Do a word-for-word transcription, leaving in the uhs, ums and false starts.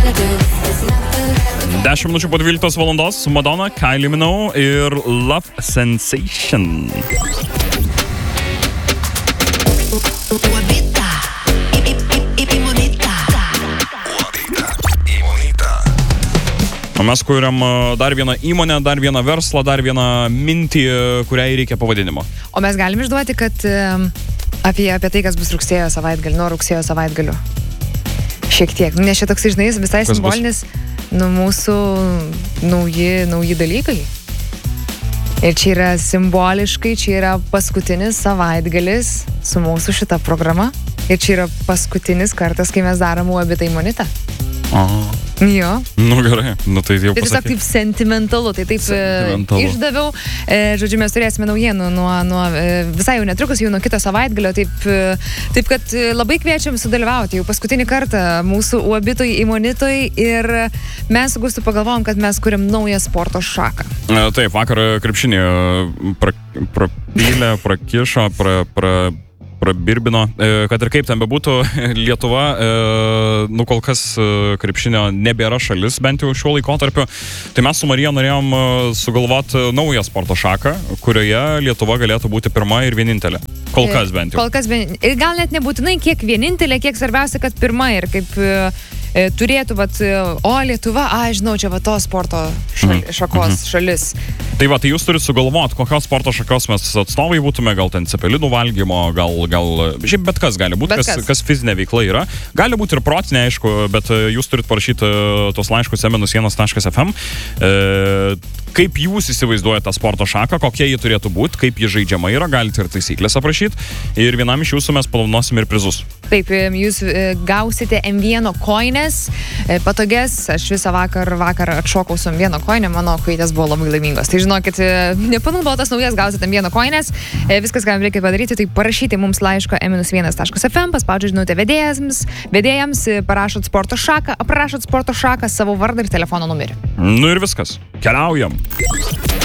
dešimt minučių po dvyliktos valandos Madonna, Kylie Minogue ir Love Sensation. O mes kuriam dar vieną įmonę, dar vieną verslą, dar vieną mintį, kuriai reikia pavadinimo. O mes galim išduoti, kad apie, apie tai, kas bus rugsėjo savaitgalį, nuo rugsėjo savaitgalių. Šiek tiek. Nes čia toks, žinai, visai kas simbolinis, nu, mūsų nauji, nauji dalykai. Ir čia yra simboliškai, čia yra paskutinis savaitgalis su mūsų šita programa. Ir čia yra paskutinis kartas, kai mes darom U A B I T Imunitą. Aha. Jo. Nu gerai, nu tai jau pasakė. Tai tiesiog taip sentimentalu, tai taip sentimentalu. Išdaviau. E, žodžiu, mes turėsime naujienų nuo, nuo e, visai jau netrukus, jau nuo kito savaitgalio, taip, e, taip kad labai kviečiam sudalyvauti jau paskutinį kartą mūsų U A B I T Imunitoj ir mes su Gustu pagalvojom, kad mes kuriam naują sporto šaką. E, taip, vakar krepšinį pra, prapylė, prakišo, pra, pra, prabirbino, kad ir kaip ten bebūtų, Lietuva, nu kol kas krepšinio nebėra šalis, bent jau šiuo laikotarpiu. Tai mes su Marija norėjom sugalvoti naują sporto šaką, kurioje Lietuva galėtų būti pirma ir vienintelė. Kol kas bent jau. Kol kas bent, ir gal net nebūtinai kiek vienintelė, kiek svarbiausia, kad pirma ir kaip e, turėtų, vat, o Lietuva, a, žinau, čia va to sporto šal, šakos mm-hmm. šalis. Tai va, tai jūs turite sugalvoti, kokios sporto šakos mes atstovai būtume, gal ten cepelinų valgymo, gal, gal, šiaip bet kas gali būti, kas, kas. kas fizinė veikla yra. Gali būti ir protinė, aišku, bet jūs turite parašyti tos laiškus em minus vienas taškas ef em. E, kaip jūs įsivaizduojate tą sporto šaką, kokie jį turėtų būti, kaip jį žaidžiama yra, galite ir taisyklės aprašyti. Ir vienam iš jūsų mes padovanosim ir prizus. Taip, jūs gausite em vienas koines, patoges. Aš visą vakar, vakar atšokau su em vienas koinė, mano kojytės buvo labai laimingos. Tai žinokit, nepanaudotas naujas gausite em vienas koinės. Viskas, ką reikia padaryti, tai parašyti mums laiško em minus vienas taškas ef em, paspaudžiu žinutę vedėjams, vedėjams, parašot sporto šaką, aprašot sporto šaką, savo vardą ir telefono numerį. Nu ir viskas. Keliaujam.